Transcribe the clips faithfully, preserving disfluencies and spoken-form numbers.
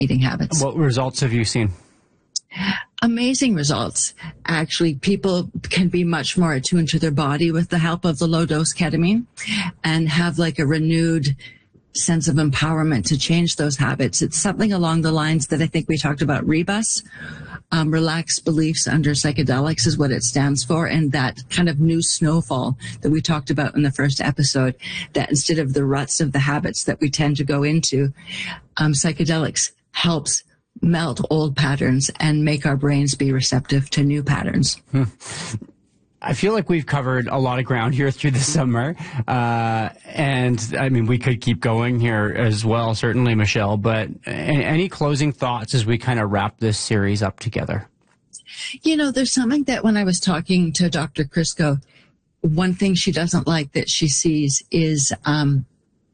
eating habits. What results have you seen? Amazing results. Actually, people can be much more attuned to their body with the help of the low-dose ketamine and have like a renewed sense of empowerment to change those habits. It's something along the lines that I think we talked about, REBUS. Um, relaxed beliefs under psychedelics is what it stands for. And that kind of new snowfall that we talked about in the first episode, that instead of the ruts of the habits that we tend to go into, um, psychedelics helps melt old patterns and make our brains be receptive to new patterns. Hmm. I feel like we've covered a lot of ground here through the summer. Uh, and I mean, we could keep going here as well, certainly, Michelle, but any closing thoughts as we kind of wrap this series up together? You know, there's something that when I was talking to Doctor Crisco, one thing she doesn't like that she sees is, um,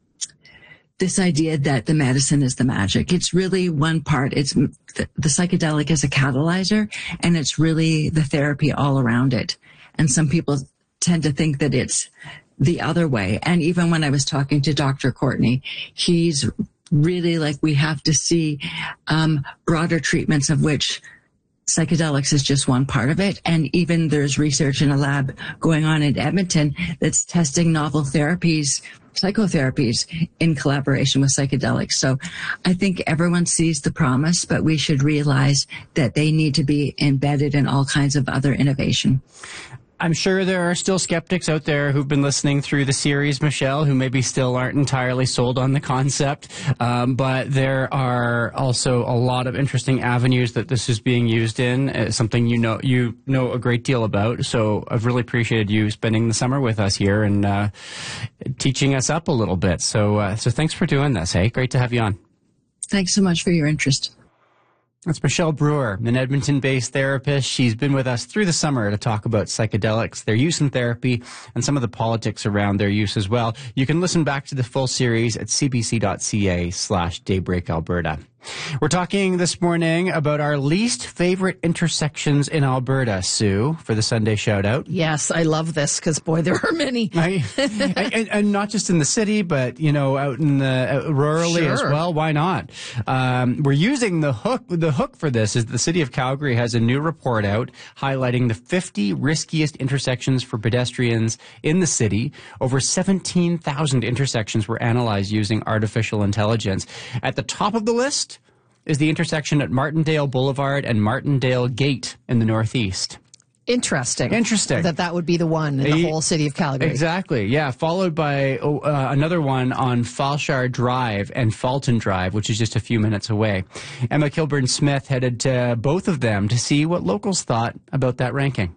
this idea that the medicine is the magic. It's really one part. It's the, the psychedelic is a catalyzer, and it's really the therapy all around it. And some people tend to think that it's the other way. And even when I was talking to Doctor Courtney, he's really like, we have to see um, broader treatments, of which psychedelics is just one part of it. And even there's research in a lab going on in Edmonton that's testing novel therapies, psychotherapies in collaboration with psychedelics. So I think everyone sees the promise, but we should realize that they need to be embedded in all kinds of other innovation. I'm sure there are still skeptics out there who've been listening through the series, Michelle, who maybe still aren't entirely sold on the concept. Um, but there are also a lot of interesting avenues that this is being used in. It's something you know you know a great deal about. So I've really appreciated you spending the summer with us here and uh, teaching us up a little bit. So uh, so thanks for doing this. Hey, great to have you on. Thanks so much for your interest. That's Michelle Brewer, an Edmonton-based therapist. She's been with us through the summer to talk about psychedelics, their use in therapy, and some of the politics around their use as well. You can listen back to the full series at cbc.ca slash Daybreak Alberta. We're talking this morning about our least favorite intersections in Alberta, Sue, for the Sunday shout-out. Yes, I love this because, boy, there are many. I, and, and not just in the city, but, you know, out in the uh, rurally Sure. as well. Why not? Um, we're using the hook. The hook for this is the city of Calgary has a new report out highlighting the fifty riskiest intersections for pedestrians in the city. Over seventeen thousand intersections were analyzed using artificial intelligence. At the top of the list is the intersection at Martindale Boulevard and Martindale Gate in the northeast. Interesting. Interesting. That that would be the one in the whole city of Calgary. Exactly, yeah. Followed by oh, uh, another one on Falshar Drive and Fulton Drive, which is just a few minutes away. Emma Kilburn-Smith headed to both of them to see what locals thought about that ranking.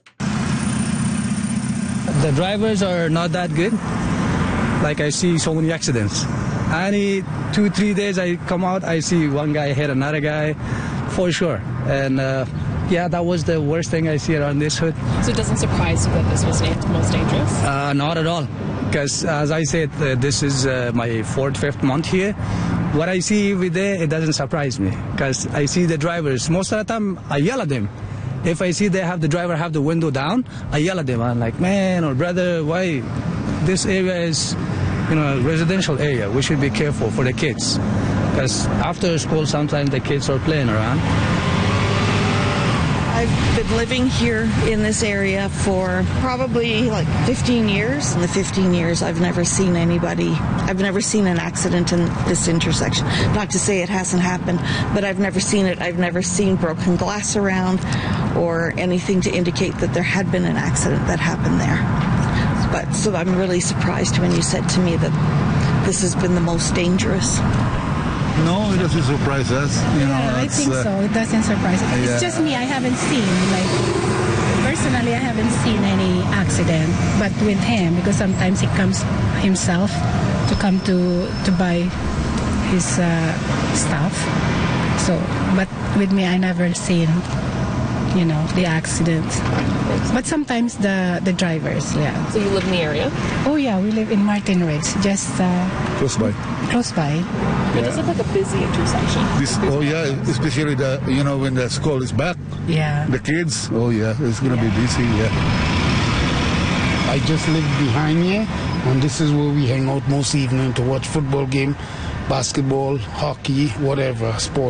The drivers are not that good. Like, I see so many accidents. Any two, three days I come out, I see one guy hit another guy, for sure. And uh, yeah, that was the worst thing I see around this hood. So it doesn't surprise you that this was the most dangerous? Uh, not at all. Because as I said, uh, this is uh, my fourth, fifth month here. What I see every day, it doesn't surprise me. Because I see the drivers, most of the time, I yell at them. If I see they have the driver have the window down, I yell at them. I'm like, man or brother, why? This area is, you know, a residential area. We should be careful for the kids. Because after school, sometimes the kids are playing around. I've been living here in this area for probably like fifteen years. In the fifteen years, I've never seen anybody, I've never seen an accident in this intersection. Not to say it hasn't happened, but I've never seen it. I've never seen broken glass around or anything to indicate that there had been an accident that happened there. But so I'm really surprised when you said to me that this has been the most dangerous. No, it doesn't surprise us. You know, yeah, I think uh, so. It doesn't surprise us. Yeah. It's just me. I haven't seen, like, personally, I haven't seen any accident. But with him, because sometimes he comes himself to come to to buy his uh, stuff. So, but with me, I never seen, you know, the accidents. But sometimes the the drivers, yeah. So you live in the area? Oh yeah, we live in Martin Ridge, just uh, close by. Close by. It does look like a busy intersection. This, oh yeah, especially the you know when the school is back. Yeah. The kids. Oh yeah, it's gonna yeah. be busy. Yeah. I just live behind here, and this is where we hang out most evening to watch football game. basketball, hockey, whatever sport.